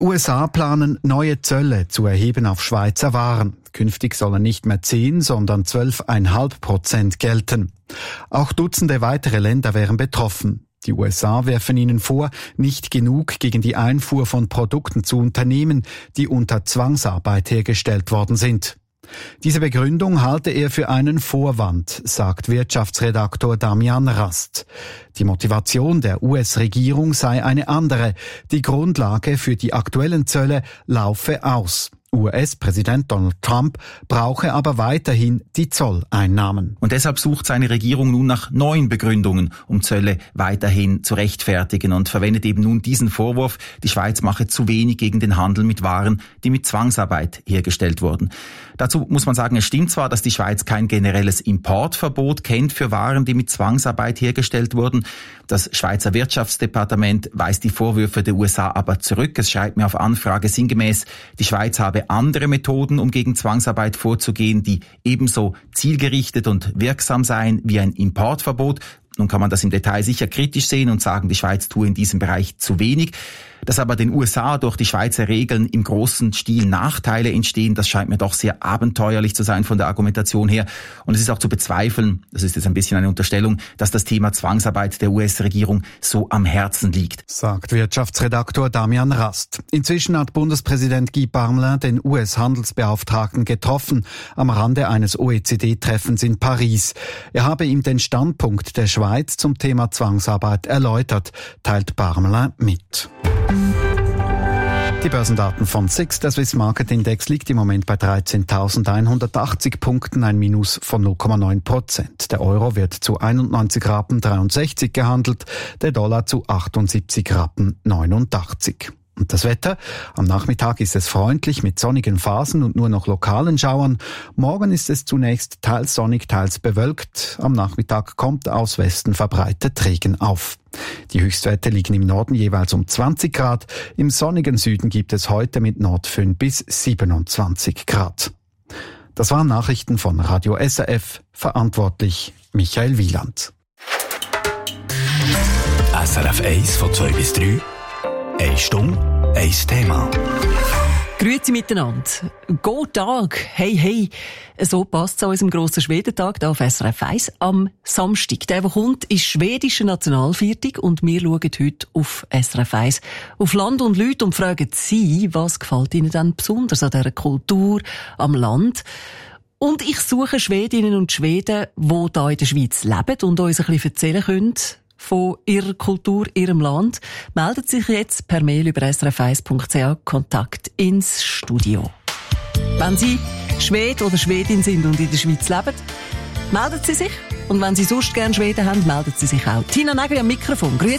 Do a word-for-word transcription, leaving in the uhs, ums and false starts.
U S A planen, neue Zölle zu erheben auf Schweizer Waren. Künftig sollen nicht mehr zehn, sondern zwölf Komma fünf Prozent gelten. Auch Dutzende weitere Länder wären betroffen. Die U S A werfen ihnen vor, nicht genug gegen die Einfuhr von Produkten zu unternehmen, die unter Zwangsarbeit hergestellt worden sind. Diese Begründung halte er für einen Vorwand, sagt Wirtschaftsredaktor Damian Rast. Die Motivation der U S-Regierung sei eine andere. Die Grundlage für die aktuellen Zölle laufe aus. U S-Präsident Donald Trump brauche aber weiterhin die Zolleinnahmen. Und deshalb sucht seine Regierung nun nach neuen Begründungen, um Zölle weiterhin zu rechtfertigen und verwendet eben nun diesen Vorwurf, die Schweiz mache zu wenig gegen den Handel mit Waren, die mit Zwangsarbeit hergestellt wurden. Dazu muss man sagen, es stimmt zwar, dass die Schweiz kein generelles Importverbot kennt für Waren, die mit Zwangsarbeit hergestellt wurden. Das Schweizer Wirtschaftsdepartement weist die Vorwürfe der U S A aber zurück. Es schreibt mir auf Anfrage sinngemäß, die Schweiz habe andere Methoden, um gegen Zwangsarbeit vorzugehen, die ebenso zielgerichtet und wirksam seien wie ein Importverbot. Nun kann man das im Detail sicher kritisch sehen und sagen, die Schweiz tue in diesem Bereich zu wenig. Dass aber den U S A durch die Schweizer Regeln im großen Stil Nachteile entstehen, das scheint mir doch sehr abenteuerlich zu sein von der Argumentation her. Und es ist auch zu bezweifeln, das ist jetzt ein bisschen eine Unterstellung, dass das Thema Zwangsarbeit der U S-Regierung so am Herzen liegt. Sagt Wirtschaftsredaktor Damian Rast. Inzwischen hat Bundespräsident Guy Parmelin den U S-Handelsbeauftragten getroffen, am Rande eines O E C D-Treffens in Paris. Er habe ihm den Standpunkt der Schweiz zum Thema Zwangsarbeit erläutert, teilt Parmelin mit. Die Börsendaten von S I X, der Swiss Market Index, liegt im Moment bei dreizehntausendeinhundertachtzig Punkten, ein Minus von null Komma neun Prozent. Der Euro wird zu einundneunzig Rappen dreiundsechzig gehandelt, der Dollar zu achtundsiebzig Rappen neunundachtzig. Und das Wetter? Am Nachmittag ist es freundlich mit sonnigen Phasen und nur noch lokalen Schauern. Morgen ist es zunächst teils sonnig, teils bewölkt. Am Nachmittag kommt aus Westen verbreitet Regen auf. Die Höchstwerte liegen im Norden jeweils um zwanzig Grad. Im sonnigen Süden gibt es heute mit Nordföhn bis siebenundzwanzig Grad. Das waren Nachrichten von Radio S R F. Verantwortlich Michael Wieland. S R F eins von zwei bis drei. Eine Stunde, ein Thema. Grüezi miteinander. Go Tag, hey hey. So passt es an unserem grossen Schwedentag hier auf S R F eins am Samstag. Der, der kommt, ist schwedische Nationalviertag und wir schauen heute auf S R F eins auf Land und Leute und fragen Sie, was gefällt Ihnen denn besonders an dieser Kultur, am Land? Und ich suche Schwedinnen und Schweden, die hier in der Schweiz leben und uns ein bisschen erzählen können von ihrer Kultur, ihrem Land. Meldet sich jetzt per Mail über s r f eins punkt c h Kontakt ins Studio. Wenn Sie Schwede oder Schwedin sind und in der Schweiz leben, melden Sie sich. Und wenn Sie sonst gerne Schweden haben, melden Sie sich auch. Tina Nägeli am Mikrofon. Grüezi.